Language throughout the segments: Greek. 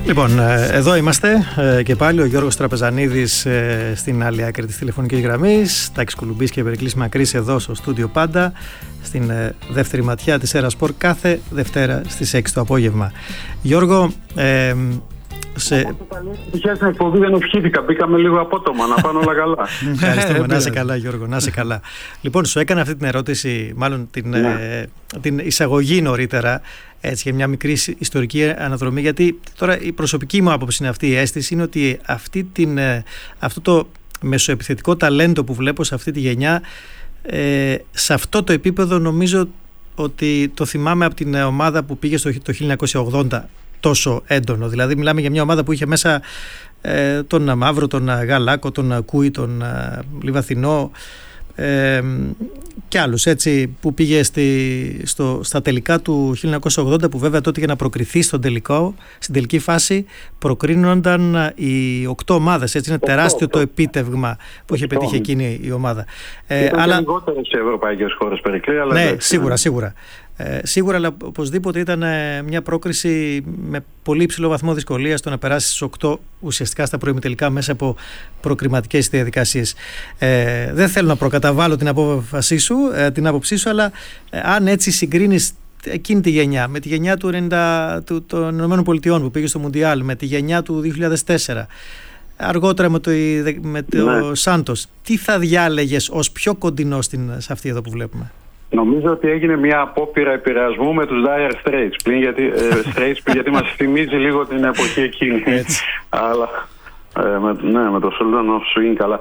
Λοιπόν, εδώ είμαστε και πάλι ο Γιώργος Τραπεζανίδης στην άλλη άκρη της τηλεφωνικής γραμμής, Τάκης Κουλουμπής και Περικλής Μακρύς εδώ στο στούντιο πάντα, στην δεύτερη ματιά της Έρα Σπορ κάθε Δευτέρα στις 6 το απόγευμα. Γιώργο, στην εκπομπή δεν ευχήθηκα, μπήκαμε λίγο απότομα, να πάνε όλα καλά. Ευχαριστούμε, να είσαι καλά Γιώργο, να είσαι καλά. Λοιπόν, σου έκανα αυτή την ερώτηση, μάλλον την εισαγωγή νωρίτερα, έτσι, για μια μικρή ιστορική αναδρομή, γιατί τώρα η προσωπική μου άποψη είναι αυτή, η αίσθηση είναι ότι αυτό το μεσοεπιθετικό ταλέντο που βλέπω σε αυτή τη γενιά, σε αυτό το επίπεδο νομίζω ότι το θυμάμαι από την ομάδα που πήγε το 1980 τόσο έντονο. Δηλαδή μιλάμε για μια ομάδα που είχε μέσα τον Μαύρο, τον Γαλάκο, τον Κούι, τον Λιβαθινό και άλλους, έτσι, που πήγε στα τελικά του 1980, που βέβαια τότε για να προκριθεί στην τελική φάση προκρίνονταν οι 8 ομάδες, έτσι, είναι τεράστιο το επίτευγμα που είχε πετύχει εκείνη η ομάδα. Αλλά λιγότερες σε ευρωπαϊκές χώρες, Περικλή, αλλά ναι, σίγουρα, αλλά οπωσδήποτε ήταν μια πρόκριση με πολύ υψηλό βαθμό δυσκολίας το να περάσει στις 8 ουσιαστικά στα προημιτελικά μέσα από προκριματικές διαδικασίες. Δεν θέλω να προκαταβάλω την απόφασή σου, την άποψή σου, αλλά αν έτσι συγκρίνεις εκείνη τη γενιά με τη γενιά των ΗΠΑ που πήγε στο Μουντιάλ, με τη γενιά του 2004, αργότερα με το Σάντος, τι θα διάλεγες ως πιο κοντινό σε αυτή εδώ που βλέπουμε? Νομίζω ότι έγινε μια απόπειρα επηρεασμού με τους Dire Straits, γιατί μας θυμίζει λίγο την εποχή εκείνη. Αλλά με το Sultan of Swing, καλά.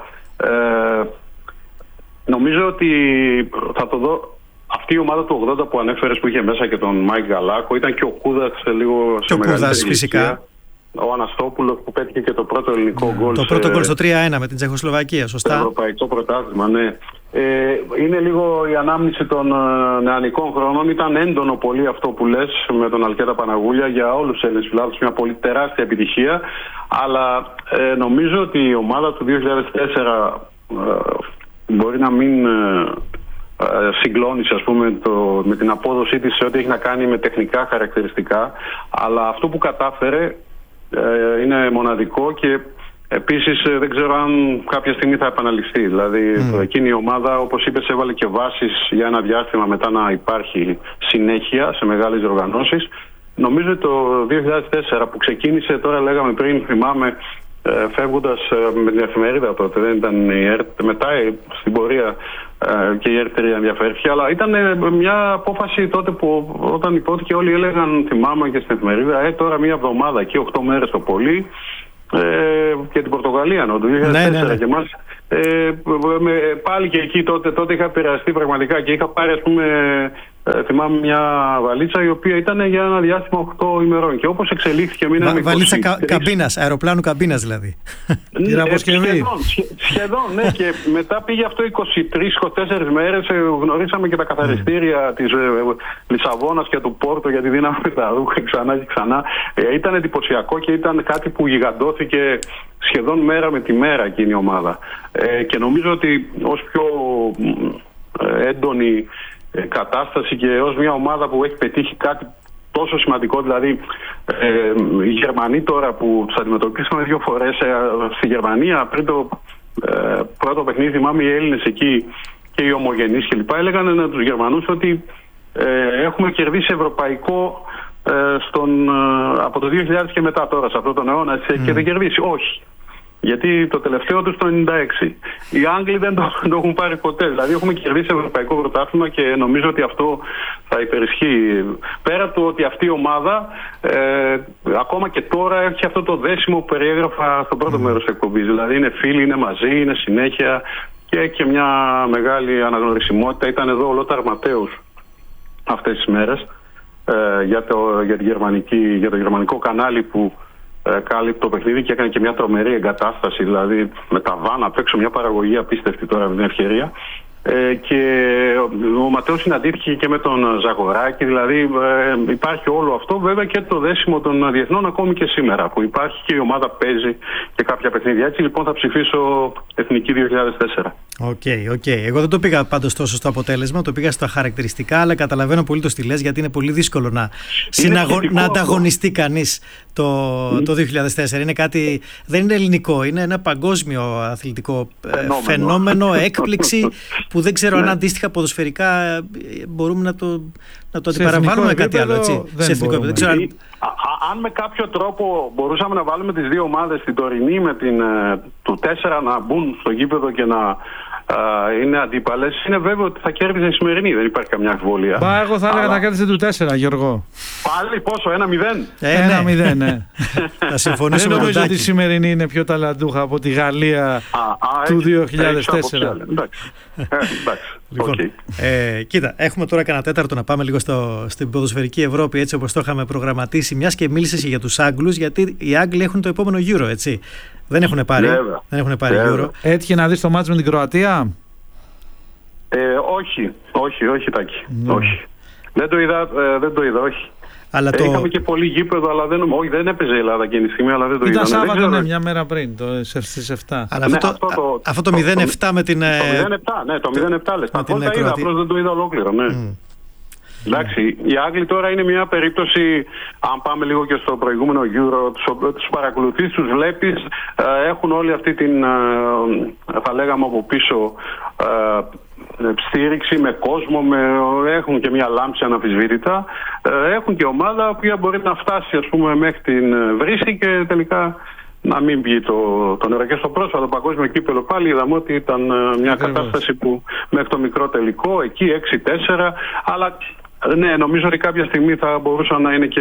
Νομίζω ότι θα το δω. Αυτή η ομάδα του 80 που ανέφερες, που είχε μέσα και τον Μάικ Γαλάκο, ήταν και ο Κούδας λίγο σε μεγαλύτερη ηλικία. Ο Αναστόπουλος που πέτυχε και το πρώτο ελληνικό γκολ. Το πρώτο γκολ στο 3-1 με την Τσεχοσλοβακία, σωστά. Το ευρωπαϊκό πρωτάθλημα, ναι. Είναι λίγο η ανάμνηση των νεανικών χρόνων. Ήταν έντονο πολύ αυτό που λες με τον Αλκέτα Παναγούλια για όλους τους Έλληνες φιλάθλους, μια πολύ τεράστια επιτυχία. Αλλά νομίζω ότι η ομάδα του 2004 μπορεί να μην συγκλώνησε, ας πούμε, με την απόδοσή της σε ό,τι έχει να κάνει με τεχνικά χαρακτηριστικά. Αλλά αυτό που κατάφερε είναι μοναδικό και επίσης δεν ξέρω αν κάποια στιγμή θα επαναληφθεί. Δηλαδή εκείνη η ομάδα, όπως είπες, έβαλε και βάσεις για ένα διάστημα μετά να υπάρχει συνέχεια σε μεγάλες διοργανώσεις. Νομίζω ότι το 2004 που ξεκίνησε, τώρα λέγαμε πριν, θυμάμαι, φεύγοντας με την εφημερίδα τότε, δεν ήταν η ΕΡΤ, μετά στην πορεία και η ΕΡΤ ενδιαφέρθηκε, αλλά ήταν μια απόφαση τότε που όταν υπόθηκε όλοι έλεγαν, θυμάμαι και στην εφημερίδα, τώρα μια εβδομάδα εκεί, 8 μέρες το πολύ, και την Πορτογαλία το 2004 ναι. Και εμάς πάλι και εκεί τότε είχα επηρεαστεί πραγματικά και είχα πάρει, ας πούμε, θυμάμαι μια βαλίτσα η οποία ήταν για ένα διάστημα 8 ημερών και όπως εξελίχθηκε μείναμε βαλίτσα καμπίνας, αεροπλάνου καμπίνας δηλαδή. Σχεδόν, ναι, και μετά πήγε αυτό 23-24 μέρες, γνωρίσαμε και τα καθαριστήρια της Λισαβόνας και του Πόρτο γιατί δίναμε τα ρούχα ξανά και ξανά. Ήταν εντυπωσιακό και ήταν κάτι που γιγαντώθηκε σχεδόν μέρα με τη μέρα εκείνη η ομάδα. Και νομίζω ότι ως πιο έντονη κατάσταση και ως μια ομάδα που έχει πετύχει κάτι τόσο σημαντικό, δηλαδή οι Γερμανοί τώρα που τους αντιμετωπίσαμε 2 φορές στη Γερμανία πριν το πρώτο παιχνίδι, θυμάμαι οι Έλληνες εκεί και οι ομογενείς κλπ. Έλεγαν τους Γερμανούς ότι έχουμε κερδίσει ευρωπαϊκό από το 2000 και μετά τώρα σε αυτόν τον αιώνα και δεν κερδίσει. Όχι. Γιατί το τελευταίο τους το 96. Οι Άγγλοι δεν το έχουν πάρει ποτέ. Δηλαδή έχουμε κερδίσει ευρωπαϊκό πρωτάθλημα και νομίζω ότι αυτό θα υπερισχύει. Πέρα του ότι αυτή η ομάδα ακόμα και τώρα έχει αυτό το δέσιμο που περιέγραφα στο πρώτο μέρος της εκπομπής. Δηλαδή είναι φίλοι, είναι μαζί, είναι συνέχεια και έχει και μια μεγάλη αναγνωρισιμότητα. Ήταν εδώ ο Λόταρ Ματέους αυτές τις μέρες για το γερμανικό κανάλι που κάλυπτε το παιχνίδι και έκανε και μια τρομερή εγκατάσταση, δηλαδή με τα βάνα απ' έξω, μια παραγωγή απίστευτη τώρα με την ευκαιρία. Και ο Ματέος συναντήθηκε και με τον Ζαγοράκη, δηλαδή υπάρχει όλο αυτό, βέβαια και το δέσιμο των διεθνών ακόμη και σήμερα που υπάρχει και η ομάδα παίζει και κάποια παιχνίδια. Έτσι λοιπόν θα ψηφίσω Εθνική 2004. Οκ. Εγώ δεν το πήγα πάντως τόσο στο αποτέλεσμα, το πήγα στα χαρακτηριστικά, αλλά καταλαβαίνω πολύ το τι λες, γιατί είναι πολύ δύσκολο να ανταγωνιστεί κανείς το 2004. Είναι κάτι, δεν είναι ελληνικό, είναι ένα παγκόσμιο αθλητικό φαινόμενο, έκπληξη που δεν ξέρω αν αντίστοιχα ποδοσφαιρικά μπορούμε να το αντιπαραβάλουμε με κάτι άλλο, έτσι, σε εθνικό επίπεδο. Αν με κάποιο τρόπο μπορούσαμε να βάλουμε τις δύο ομάδες, την τωρινή με του 4, να μπουν στο γήπεδο και να είναι αντίπαλες, είναι βέβαιο ότι θα κέρδιζε η σημερινή, δεν υπάρχει καμιά αμφιβολία. Εγώ θα έλεγα να κέρδιζε του 4, Γιώργο. Πάλι πόσο, 1-0? 1-0, ναι. Θα συμφωνήσουμε. Δεν νομίζω ότι η σημερινή είναι πιο ταλαντούχα από τη Γαλλία του 2004. Λοιπόν, κοίτα, έχουμε τώρα κανένα τέταρτο να πάμε λίγο στην ποδοσφαιρική Ευρώπη, έτσι όπως το είχαμε προγραμματίσει, μιας και μίλησες για τους Άγγλους, γιατί οι Άγγλοι έχουν το επόμενο Euro, έτσι. Δεν έχουν πάρει Euro. Έτυχε να δεις το μάτς με την Κροατία? Όχι, Τάκη. Όχι. Δεν το είδα, όχι. Αλλά είχαμε και πολύ γήπεδο, αλλά δεν έπαιζε η Ελλάδα εκείνη τη στιγμή, αλλά δεν το είδα. Ήταν Σάββατο, μια μέρα πριν, στις 7. Αλλά αυτό το 0-7 με την... Το 0-7 λες. Τα κόλτα είδα, απλώς δεν το είδα ολόκληρο, ναι. Εντάξει, οι Άγγλοι τώρα είναι μια περίπτωση, αν πάμε λίγο και στο προηγούμενο Euro, τους παρακολουθείς, τους βλέπεις, έχουν όλη αυτή την, θα λέγαμε από πίσω, στήριξη με κόσμο, έχουν και μια λάμψη αναμφισβήτητα, έχουν και ομάδα που μπορεί να φτάσει, ας πούμε, μέχρι την βρύση και τελικά να μην βγει το νερό. Και στο πρόσφατο παγκόσμιο κύπελλο πάλι είδαμε ότι ήταν μια κατάσταση που μέχρι το μικρό τελικό, εκεί 6-4, αλλά ναι, νομίζω ότι κάποια στιγμή θα μπορούσαν να είναι και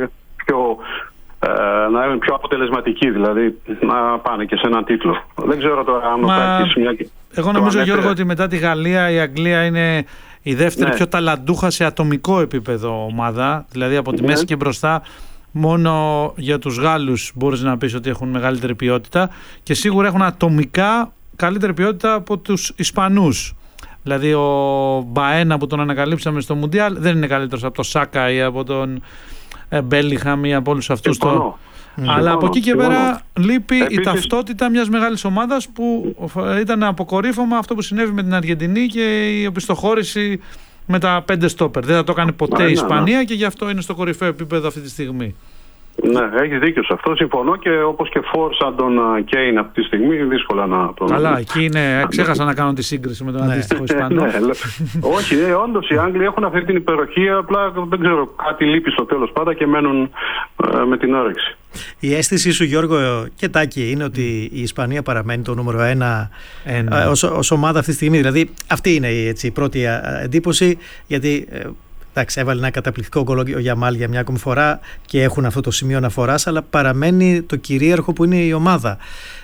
να είναι πιο αποτελεσματικοί, δηλαδή να πάνε και σε έναν τίτλο. Δεν ξέρω τώρα αν εγώ νομίζω, Γιώργο, ότι μετά τη Γαλλία η Αγγλία είναι η δεύτερη πιο ταλαντούχα σε ατομικό επίπεδο ομάδα, δηλαδή από τη μέση και μπροστά. Μόνο για τους Γάλλους μπορείς να πεις ότι έχουν μεγαλύτερη ποιότητα και σίγουρα έχουν ατομικά καλύτερη ποιότητα από τους Ισπανούς. Δηλαδή ο Μπαένα που τον ανακαλύψαμε στο Μουντιάλ δεν είναι καλύτερος από τον Σάκα ή από τον Μπέλιχαμ ή από όλους αυτούς. Αλλά από εκεί και πέρα λείπει η ταυτότητα μιας μεγάλης ομάδας που ήταν αποκορύφωμα αυτό που συνέβη με την Αργεντινή και η οπισθοχώρηση με τα 5 στόπερ. Δεν θα το έκανε ποτέ η Ισπανία και γι' αυτό είναι στο κορυφαίο επίπεδο αυτή τη στιγμή. Ναι, έχεις δίκιο σε αυτό. Συμφωνώ και όπως και σαν τον Κέιν αυτή τη στιγμή, δύσκολα να τον. Καλά, εκεί είναι. Ξέχασα να κάνω τη σύγκριση με τον αντίστοιχο Ισπανό. Όχι, όντως οι Άγγλοι έχουν αυτή την υπεροχή. Απλά δεν ξέρω, κάτι λείπει στο τέλος πάντα και μένουν με την όρεξη. Η αίσθησή σου, Γιώργο και Τάκη, είναι ότι η Ισπανία παραμένει το νούμερο 1 ως ομάδα αυτή τη στιγμή? Δηλαδή, αυτή είναι η πρώτη εντύπωση, γιατί. Εντάξει, έβαλε ένα καταπληκτικό γκολ ο Γιαμάλ για μια ακόμη φορά και έχουν αυτό το σημείο αναφοράς, αλλά παραμένει το κυρίαρχο που είναι η ομάδα.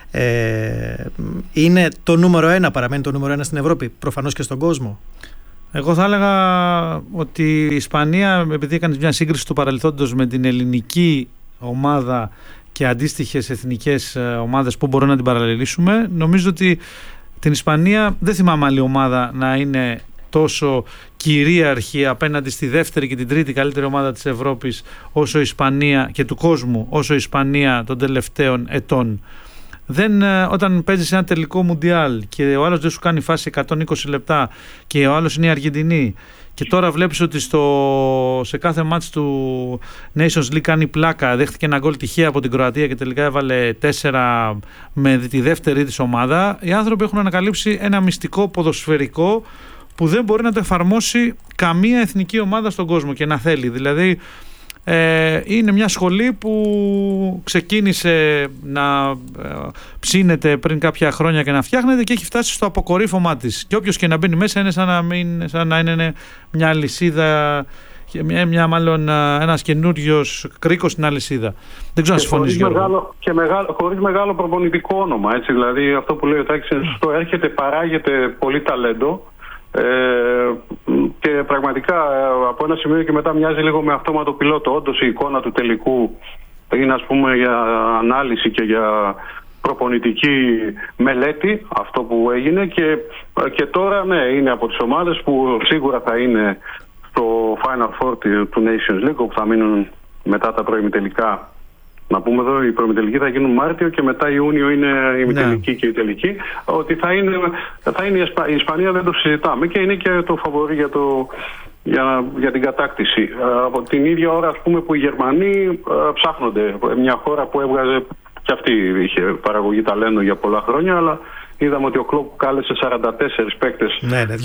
Είναι το νούμερο 1, παραμένει το νούμερο 1 στην Ευρώπη, προφανώς και στον κόσμο. Εγώ θα έλεγα ότι η Ισπανία, επειδή έκανε μια σύγκριση του παρελθόντος με την ελληνική ομάδα και αντίστοιχες εθνικές ομάδες που μπορούμε να την παραλληλήσουμε, νομίζω ότι την Ισπανία δεν θυμάμαι άλλη ομάδα να είναι τόσο κυρίαρχη απέναντι στη δεύτερη και την τρίτη καλύτερη ομάδα της Ευρώπης όσο η Ισπανία και του κόσμου όσο η Ισπανία των τελευταίων ετών. Όταν παίζεις ένα τελικό Μουντιάλ και ο άλλος δεν σου κάνει φάση 120 λεπτά και ο άλλος είναι η Αργεντινή και τώρα βλέπεις ότι σε κάθε μάτς του Nations League κάνει πλάκα, δέχτηκε ένα γκολ τυχαία από την Κροατία και τελικά έβαλε 4 με τη δεύτερη της ομάδα, οι άνθρωποι έχουν ανακαλύψει ένα μυστικό ποδοσφαιρικό που δεν μπορεί να το εφαρμόσει καμία εθνική ομάδα στον κόσμο και να θέλει. Δηλαδή είναι μια σχολή που ξεκίνησε να ψήνεται πριν κάποια χρόνια και να φτιάχνεται και έχει φτάσει στο αποκορύφωμά της. Και όποιος και να μπαίνει μέσα είναι σαν να είναι μια αλυσίδα, μάλλον ένας καινούριος κρίκος στην αλυσίδα. Δεν ξέρω αν συμφωνείς, Γιώργο. Χωρίς μεγάλο προπονητικό όνομα. Έτσι, δηλαδή αυτό που λέει ο Τάκης είναι σωστό. Παράγεται πολύ ταλέντο. Και πραγματικά από ένα σημείο και μετά μοιάζει λίγο με αυτόματο πιλότο. Όντως η εικόνα του τελικού είναι, ας πούμε, για ανάλυση και για προπονητική μελέτη αυτό που έγινε και τώρα ναι, είναι από τις ομάδες που σίγουρα θα είναι στο Final Four του Nations League, όπου θα μείνουν μετά τα προημιτελικά. Να πούμε εδώ, οι προημιτελικοί θα γίνουν Μάρτιο και μετά Ιούνιο είναι η ημιτελική και η τελική. Ότι θα είναι η Ισπανία, δεν το συζητάμε και είναι και το φαβορί για την κατάκτηση. Από την ίδια ώρα, ας πούμε, που οι Γερμανοί ψάχνονται. Μια χώρα που έβγαζε, και αυτή είχε παραγωγή ταλέντο για πολλά χρόνια, αλλά είδαμε ότι ο Κλοπ κάλεσε 44 παίκτες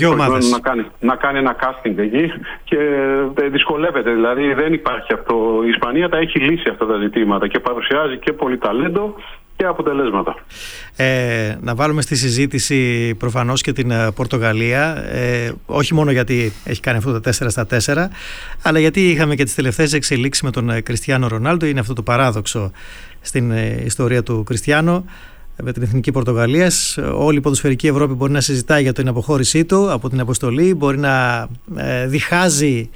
να κάνει ένα casting εκεί και δυσκολεύεται. Δηλαδή δεν υπάρχει αυτό. Η Ισπανία τα έχει λύσει αυτά τα ζητήματα και παρουσιάζει και πολύ ταλέντο και αποτελέσματα. Να βάλουμε στη συζήτηση προφανώς και την Πορτογαλία, όχι μόνο γιατί έχει κάνει αυτό το 4-4, αλλά γιατί είχαμε και τις τελευταίες εξελίξεις με τον Κριστιάνο Ρονάλντο. Είναι αυτό το παράδοξο στην ιστορία του Κριστιάνο με την εθνική Πορτογαλίας. Όλη η ποδοσφαιρική Ευρώπη μπορεί να συζητάει για την αποχώρησή του από την αποστολή, μπορεί να διχάζει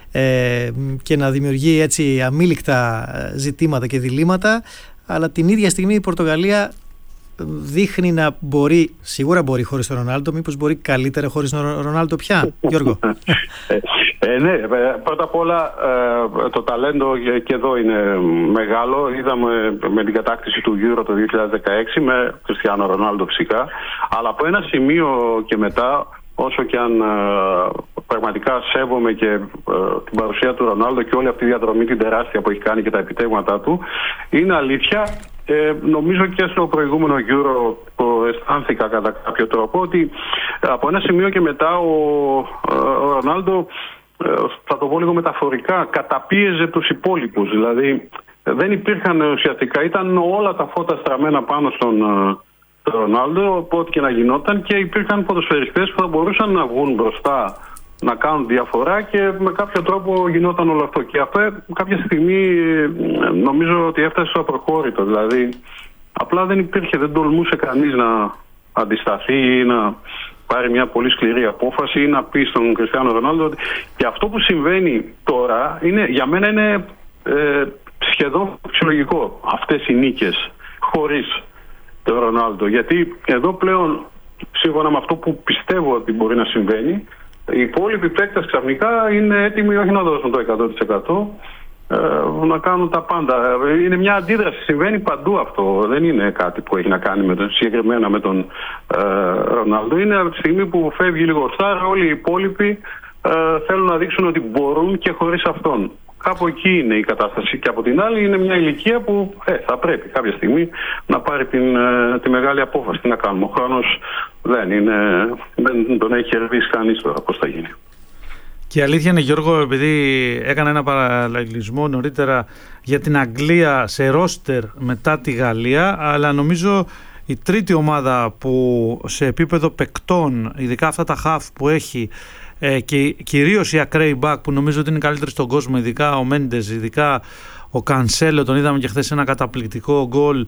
και να δημιουργεί έτσι αμήλικτα ζητήματα και διλήμματα, αλλά την ίδια στιγμή η Πορτογαλία δείχνει να μπορεί, σίγουρα μπορεί χωρίς τον Ρονάλντο, μήπως μπορεί καλύτερα χωρίς τον Ρονάλντο πια, Γιώργο? Ναι, πρώτα απ' όλα το ταλέντο και εδώ είναι μεγάλο. Είδαμε με την κατάκτηση του Euro το 2016 με Κριστιάνο Ρονάλντο φυσικά, αλλά από ένα σημείο και μετά, όσο και αν πραγματικά σέβομαι και την παρουσία του Ρονάλντο και όλη αυτή τη διαδρομή την τεράστια που έχει κάνει και τα επιτεύγματά του, είναι αλήθεια. Νομίζω και στο προηγούμενο Euro το αισθάνθηκα κατά κάποιο τρόπο ότι από ένα σημείο και μετά ο Ρονάλντο, θα το πω λίγο μεταφορικά, καταπίεζε τους υπόλοιπους. Δηλαδή δεν υπήρχαν ουσιαστικά, ήταν όλα τα φώτα στραμμένα πάνω στον Ρονάλντο, ό,τι και να γινόταν, και υπήρχαν ποδοσφαιριστές που θα μπορούσαν να βγουν μπροστά, να κάνουν διαφορά, και με κάποιο τρόπο γινόταν όλο αυτό. Και αυτό κάποια στιγμή νομίζω ότι έφτασε στο απροχώρητο. Δηλαδή απλά δεν υπήρχε, δεν τολμούσε κανείς να αντισταθεί ή να πάρει μια πολύ σκληρή απόφαση ή να πει στον Κριστιάνο Ρονάλντο ότι... Και αυτό που συμβαίνει τώρα για μένα είναι σχεδόν φυσιολογικό, αυτές οι νίκες χωρίς τον Ρονάλντο. Γιατί εδώ πλέον, σύμφωνα με αυτό που πιστεύω ότι μπορεί να συμβαίνει, οι υπόλοιποι παίκτες ξαφνικά είναι έτοιμοι όχι να δώσουν το 100%, να κάνουν τα πάντα. Είναι μια αντίδραση, συμβαίνει παντού αυτό. Δεν είναι κάτι που έχει να κάνει συγκεκριμένα με τον Ρονάλντο. Είναι από τη στιγμή που φεύγει λίγο στάρα, όλοι οι υπόλοιποι θέλουν να δείξουν ότι μπορούν και χωρίς αυτόν. Κάπου εκεί είναι η κατάσταση. Και από την άλλη είναι μια ηλικία που θα πρέπει κάποια στιγμή να πάρει τη μεγάλη απόφαση. Τι να κάνουμε. Ο χρόνος δεν τον έχει ερβήσει κανείς τώρα πώς θα γίνει. Και η αλήθεια είναι, Γιώργο, επειδή έκανα ένα παραλληλισμό νωρίτερα για την Αγγλία σε ρόστερ μετά τη Γαλλία, αλλά νομίζω η τρίτη ομάδα που σε επίπεδο παικτών, ειδικά αυτά τα χαφ που έχει, και κυρίως οι ακραίοι μπακ που νομίζω ότι είναι καλύτεροι στον κόσμο, ειδικά ο Μέντες, ειδικά ο Κανσέλο, τον είδαμε και χθες ένα καταπληκτικό γκολ.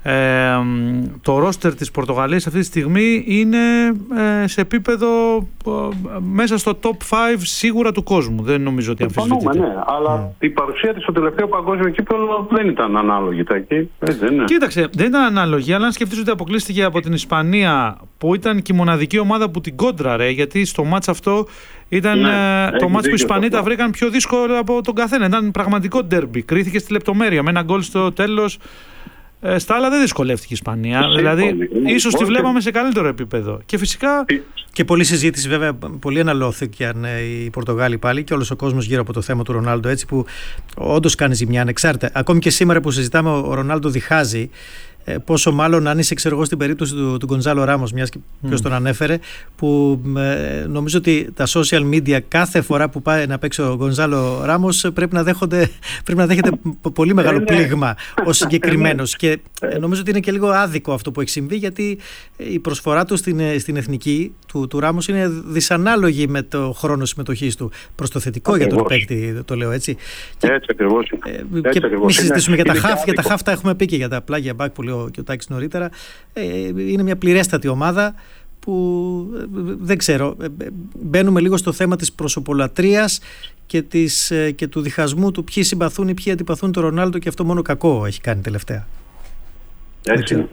Το ρόστερ της Πορτογαλίας αυτή τη στιγμή είναι σε επίπεδο μέσα στο top 5 σίγουρα του κόσμου. Δεν νομίζω ότι αμφισβητείται. Ναι, αλλά η παρουσία της στο τελευταίο παγκόσμιο κύπελλο δεν ήταν ανάλογη. Κοίταξε, δεν ήταν ανάλογη, αλλά αν σκεφτείς ότι αποκλείστηκε από την Ισπανία, που ήταν και η μοναδική ομάδα που την κόντραρε, γιατί στο μάτς αυτό ήταν το μάτς που οι Ισπανοί τα βρήκαν πιο δύσκολο από τον καθένα. Ήταν πραγματικό ντέρμπι. Κρίθηκε στη λεπτομέρεια με ένα γκολ στο τέλος. Στα άλλα δεν δυσκολεύτηκε η Ισπανία. Δηλαδή, ίσως τη βλέπαμε σε καλύτερο επίπεδο. Και φυσικά. Και πολλή συζήτηση, βέβαια, πολύ αναλώθηκαν οι Πορτογάλοι πάλι και όλος ο κόσμος γύρω από το θέμα του Ρονάλντο, έτσι που όντως κάνει ζημιά ανεξάρτητα. Ακόμη και σήμερα που συζητάμε, ο Ρονάλντο διχάζει. Πόσο μάλλον αν είσαι, ξέρω εγώ, στην περίπτωση του Γκονζάλο Ράμος, μιας και ποιος τον ανέφερε, που νομίζω ότι τα social media κάθε φορά που πάει να παίξει ο Γκονζάλο Ράμος πρέπει να δέχεται πολύ μεγάλο πλήγμα ο συγκεκριμένος. Και νομίζω ότι είναι και λίγο άδικο αυτό που έχει συμβεί, γιατί η προσφορά του στην εθνική του Ράμος είναι δυσανάλογη με το χρόνο συμμετοχής του. Προς το θετικό για τον παίκτη, το λέω έτσι. Έτσι ακριβώς. Και μην συζητήσουμε για τα χαφ. Για τα χαφ τα έχουμε πει και για τα πλάγια μπακ που λέει και ο Τάκης νωρίτερα. Είναι μια πληρέστατη ομάδα που δεν ξέρω, μπαίνουμε λίγο στο θέμα της προσωπολατρίας και του διχασμού του ποιοι συμπαθούν ή ποιοι αντιπαθούν τον Ρονάλντο, και αυτό μόνο κακό έχει κάνει τελευταία. Έτσι.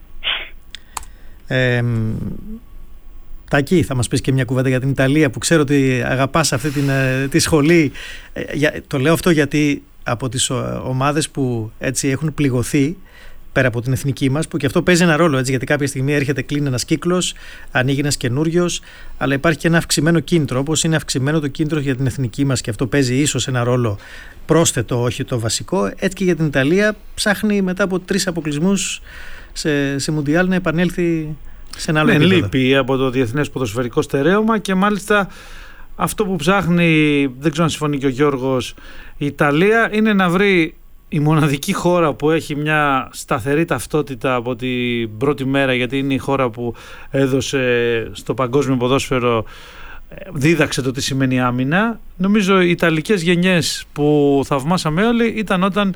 Τάκη, θα μας πεις και μια κουβέντα για την Ιταλία, που ξέρω ότι αγαπάς αυτή τη σχολή. Το λέω αυτό γιατί από τις ομάδες που έτσι έχουν πληγωθεί πέρα από την εθνική μας, που και αυτό παίζει ένα ρόλο, έτσι, γιατί κάποια στιγμή έρχεται, κλείνει ένας κύκλος, ανοίγει ένας καινούριος, αλλά υπάρχει και ένα αυξημένο κίνητρο, όπως είναι αυξημένο το κίνητρο για την εθνική μας και αυτό παίζει ίσως ένα ρόλο πρόσθετο, όχι το βασικό. Έτσι και για την Ιταλία ψάχνει μετά από 3 αποκλεισμούς σε Μουντιάλ να επανέλθει σε ένα άλλο επίπεδο. Λείπει από το διεθνές ποδοσφαιρικό στερέωμα και μάλιστα αυτό που ψάχνει, δεν ξέρω αν συμφωνεί και ο Γιώργος, η Ιταλία είναι να βρει η μοναδική χώρα που έχει μια σταθερή ταυτότητα από την πρώτη μέρα, γιατί είναι η χώρα που έδωσε στο παγκόσμιο ποδόσφαιρο, δίδαξε το τι σημαίνει άμυνα. Νομίζω οι Ιταλικές γενιές που θαυμάσαμε όλοι ήταν όταν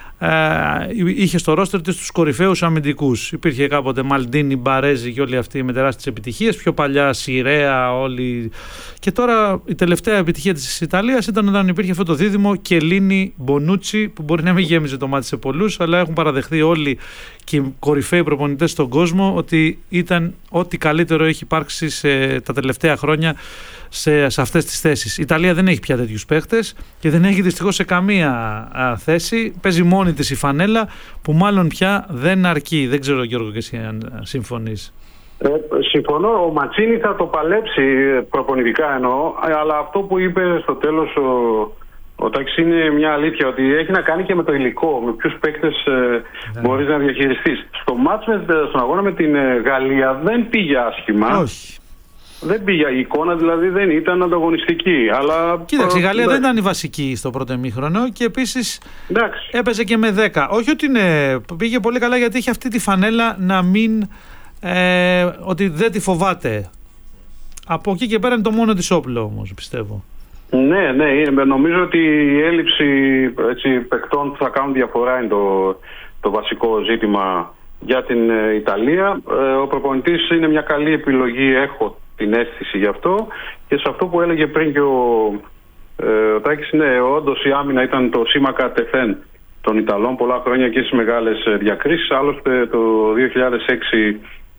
είχε στο ρόστερ της τους κορυφαίους αμυντικούς. Υπήρχε κάποτε Μαλντίνι, Μπαρέζι και όλοι αυτοί με τεράστιες επιτυχίες. Πιο παλιά Σιρέα, όλοι. Και τώρα η τελευταία επιτυχία της Ιταλίας ήταν όταν υπήρχε αυτό το δίδυμο Κελίνι Μπονούτσι, που μπορεί να μην γέμιζε το μάτι σε πολλούς, αλλά έχουν παραδεχθεί όλοι και οι κορυφαίοι προπονητές στον κόσμο ότι ήταν ό,τι καλύτερο έχει υπάρξει τα τελευταία χρόνια σε αυτές τις θέσεις. Η Ιταλία δεν έχει πια τέτοιους παίχτες και δεν έχει δυστυχώς σε καμία θέση. Παίζει μόνη της η φανέλα, που μάλλον πια δεν αρκεί. Δεν ξέρω, Γιώργο, και εσύ αν συμφωνείς. Συμφωνώ. Ο Ματσίνι θα το παλέψει προπονητικά εννοώ, αλλά αυτό που είπε στο τέλος ο Τάκης είναι μια αλήθεια, ότι έχει να κάνει και με το υλικό, με ποιους παίκτες μπορείς να διαχειριστείς. Στον αγώνα με την Γαλλία δεν πήγε άσχημα. Όχι. Δεν πήγε, η εικόνα δηλαδή δεν ήταν ανταγωνιστική. Αλλά κοίταξε, η Γαλλία δεν ήταν η βασική στο πρώτο ημίχρονο και επίσης έπαιζε και με 10. Όχι ότι πήγε πολύ καλά, γιατί είχε αυτή τη φανέλα να μην ότι δεν τη φοβάται. Από εκεί και πέρα είναι το μόνο της όπλο όμως, πιστεύω. Ναι, νομίζω ότι η έλλειψη παικτών που θα κάνουν διαφορά είναι το βασικό ζήτημα για την Ιταλία. Ο προπονητής είναι μια καλή επιλογή, έχω την αίσθηση γι' αυτό, και σε αυτό που έλεγε πριν και ο Τάκης, όντως η άμυνα ήταν το σήμα κατ' των Ιταλών πολλά χρόνια και στις μεγάλες διακρίσεις. Άλλωστε το 2006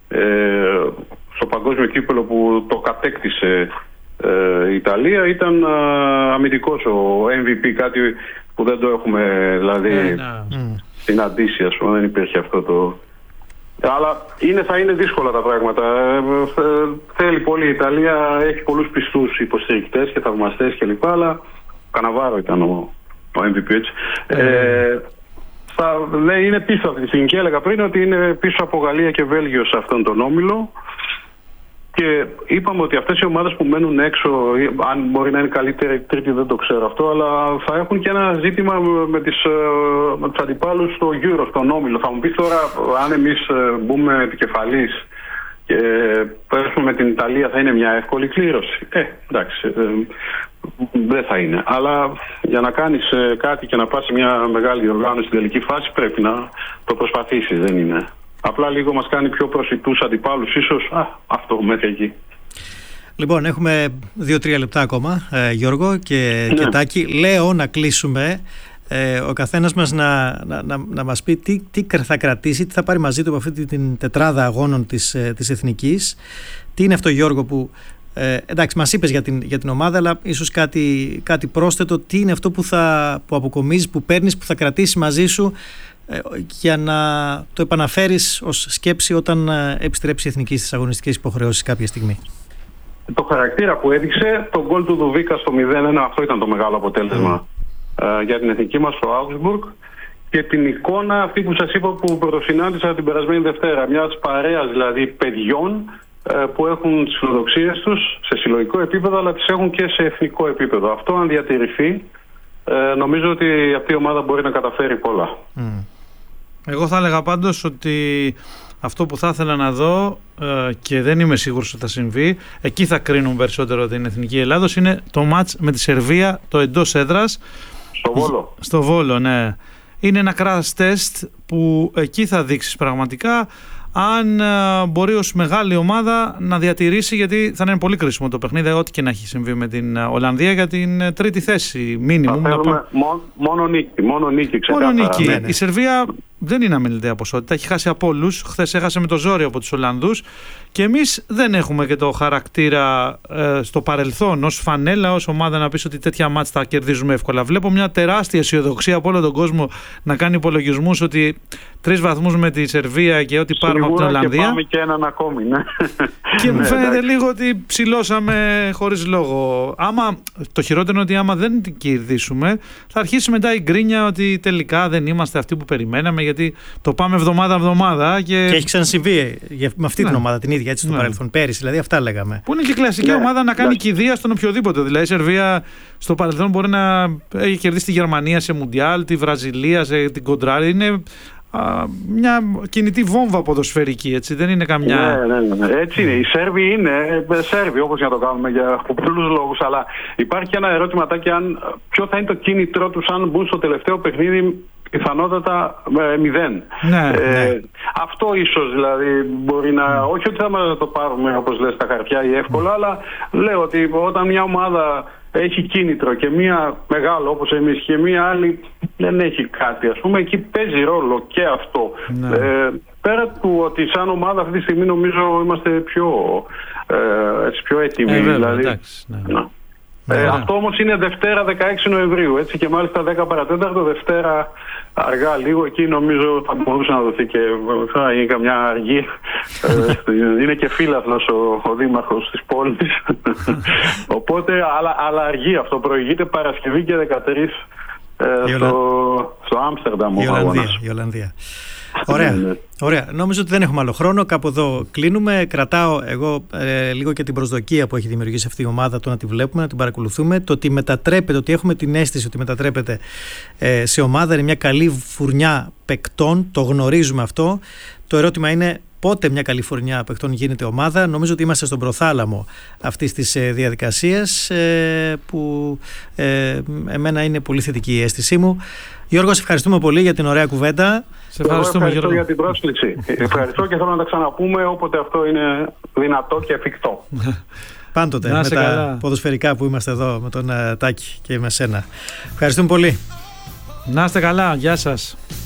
στο παγκόσμιο κύπελλο που το κατέκτησε η Ιταλία ήταν αμυντικός ο MVP, κάτι που δεν το έχουμε δηλαδή συναντήσει, ας πούμε, δεν υπήρχε αυτό το. Αλλά θα είναι δύσκολα τα πράγματα. Θέλει πολύ η Ιταλία, έχει πολλούς πιστούς υποστηρικτές και θαυμαστές κλπ. Αλλά Καναβάρο ήταν ο MVP, έτσι. Είναι πίσω αυτή τη στιγμή, και έλεγα πριν ότι είναι πίσω από Γαλλία και Βέλγιο σε αυτόν τον όμιλο. Και είπαμε ότι αυτές οι ομάδες που μένουν έξω, αν μπορεί να είναι καλύτερη τρίτη δεν το ξέρω αυτό, αλλά θα έχουν και ένα ζήτημα με τους αντιπάλους στο Euro, στον όμιλο. Θα μου πεις τώρα, αν εμείς μπούμε επικεφαλής και πέρασουμε με την Ιταλία, θα είναι μια εύκολη κλήρωση? Εντάξει, δεν θα είναι. Αλλά για να κάνεις κάτι και να πας σε μια μεγάλη διοργάνωση στην τελική φάση πρέπει να το προσπαθήσεις, δεν είναι. Απλά λίγο μας κάνει πιο προσιτούς αντιπάλους ίσως. Και μέχρι εκεί. Λοιπόν, έχουμε 2-3 λεπτά ακόμα, Γιώργο και Τάκη. Λέω να κλείσουμε, ο καθένας μας να μας πει τι θα κρατήσει, τι θα πάρει μαζί του από αυτή την τετράδα αγώνων της Εθνικής. Τι είναι αυτό, Γιώργο, που εντάξει, μας είπες για την ομάδα, αλλά ίσως κάτι πρόσθετο. Τι είναι αυτό που αποκομίζεις, που παίρνεις, που θα κρατήσει μαζί σου για να το επαναφέρεις ως σκέψη όταν επιστρέψει η Εθνική στις αγωνιστικές υποχρεώσεις κάποια στιγμή? Το χαρακτήρα που έδειξε, το γκολ του Δουβίκα στο 0-1, αυτό ήταν το μεγάλο αποτέλεσμα για την Εθνική μας στο Augsburg, και την εικόνα αυτή που σας είπα που πρωτοσυνάντησα την περασμένη Δευτέρα, μιας παρέας δηλαδή παιδιών που έχουν τις φιλοδοξίες τους σε συλλογικό επίπεδο, αλλά τις έχουν και σε εθνικό επίπεδο. Αυτό αν διατηρηθεί, νομίζω ότι αυτή η ομάδα μπορεί να καταφέρει πολλά. Εγώ θα έλεγα πάντως ότι αυτό που θα ήθελα να δω, και δεν είμαι σίγουρος ότι θα συμβεί, εκεί θα κρίνουν περισσότερο την Εθνική Ελλάδος, είναι το μάτς με τη Σερβία, το εντός έδρας. Στο Βόλο. Στο Βόλο, ναι. Είναι ένα crash test που εκεί θα δείξεις πραγματικά αν μπορεί ως μεγάλη ομάδα να διατηρήσει, γιατί θα είναι πολύ κρίσιμο το παιχνίδι, ό,τι και να έχει συμβεί με την Ολλανδία, για την τρίτη θέση μίνιμουμ. Μόνο νίκη ξεκάθαρα. Μόνο νίκη. Ναι. Η Σερβία δεν είναι αμεληταία ποσότητα. Έχει χάσει από όλους. Χθες έχασε με το ζόρι από τους Ολλανδούς. Και εμείς δεν έχουμε και το χαρακτήρα στο παρελθόν ως φανέλα, ως ομάδα να πεις ότι τέτοια μάτς θα κερδίζουμε εύκολα. Βλέπω μια τεράστια αισιοδοξία από όλο τον κόσμο να κάνει υπολογισμούς ότι 3 βαθμούς με τη Σερβία και ό,τι πάρουμε από την Ολλανδία. Και πάμε και έναν ακόμη, ναι. Και μου φαίνεται λίγο ότι ψηλώσαμε χωρίς λόγο. Το χειρότερο είναι ότι άμα δεν την κερδίσουμε, θα αρχίσει μετά η γκρίνια ότι τελικά δεν είμαστε αυτοί που περιμέναμε, γιατί το πάμε εβδομάδα-εβδομάδα. Και έχει ξανασυμβεί με αυτή την ομάδα την ίδια. Έτσι στο παρελθόν, πέρυσι, δηλαδή αυτά λέγαμε. Που είναι και κλασική ομάδα να κάνει κηδεία στον οποιοδήποτε. Δηλαδή η Σερβία στο παρελθόν μπορεί να έχει κερδίσει τη Γερμανία σε Μουντιάλ, τη Βραζιλία σε την Κοντράρη. Είναι μια κινητή βόμβα ποδοσφαιρική, έτσι, δεν είναι καμιά. Ναι. Έτσι είναι. Οι Σέρβοι είναι Σέρβοι, όπως για να το κάνουμε για πολλούς λόγους. Αλλά υπάρχει ένα ερωτηματάκι, ποιο θα είναι το κίνητρό τους αν μπουν στο τελευταίο παιχνίδι. Πιθανότατα 0. Ναι. Αυτό ίσως δηλαδή μπορεί να. Όχι ότι θα μας το πάρουμε όπως λες στα χαρτιά ή εύκολα, αλλά λέω ότι όταν μια ομάδα έχει κίνητρο και μια μεγάλο όπως εμείς και μια άλλη δεν έχει κάτι, ας πούμε, εκεί παίζει ρόλο και αυτό. Ναι. Πέρα του ότι σαν ομάδα αυτή τη στιγμή νομίζω είμαστε πιο έτοιμοι. Δηλαδή. Εντάξει, ναι. Αυτό όμως είναι Δευτέρα 16 Νοεμβρίου, έτσι, και μάλιστα 10 παρατέταρτο, Δευτέρα αργά λίγο, εκεί νομίζω θα μπορούσε να δοθεί και θα είναι καμιά αργή. Είναι και φίλαθλος ο δήμαρχος της πόλης. Οπότε, αλλά αργή αυτό, προηγείται Παρασκευή και 13 στο Άμστερνταμ. Η Ολλανδία. Ωραία. Νόμιζω ότι δεν έχουμε άλλο χρόνο. Κάπου εδώ κλείνουμε. Κρατάω εγώ λίγο και την προσδοκία που έχει δημιουργήσει αυτή η ομάδα, το να τη βλέπουμε, να την παρακολουθούμε. Το ότι μετατρέπεται, ότι έχουμε την αίσθηση ότι μετατρέπεται σε ομάδα, είναι μια καλή φουρνιά παικτών. Το γνωρίζουμε αυτό. Το ερώτημα είναι πότε μια καλή φουρνιά παικτών γίνεται ομάδα. Νομίζω ότι είμαστε στον προθάλαμο αυτής της διαδικασίας, που εμένα είναι πολύ θετική η αίσθησή μου. Γιώργο, σε ευχαριστούμε πολύ για την ωραία κουβέντα. Σε ευχαριστώ για την πρόσκληση. Ευχαριστώ και θέλω να τα ξαναπούμε όποτε αυτό είναι δυνατό και εφικτό. Πάντοτε με τα ποδοσφαιρικά που είμαστε εδώ με τον Τάκη και με σένα. Ευχαριστούμε πολύ. Να είστε καλά. Γεια σας.